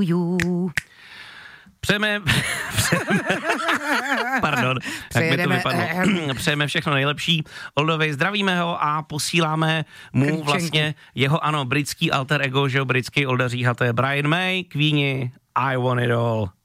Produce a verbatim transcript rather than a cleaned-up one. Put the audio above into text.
you. Přejeme, přejeme pardon, jak mi to vypadlo. Přejeme všechno nejlepší Oldovi, zdravíme ho a posíláme mu Krčenku. vlastně jeho, ano, britský alter ego, že jo, britský Olda Říha, to je Brian May, Queeni, I Want It All.